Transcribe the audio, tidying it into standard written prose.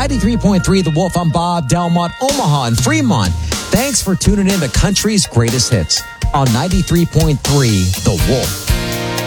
93.3 The Wolf. I'm Bob Delmont, Omaha and Fremont. Thanks for tuning in to Country's Greatest Hits on 93.3 The Wolf.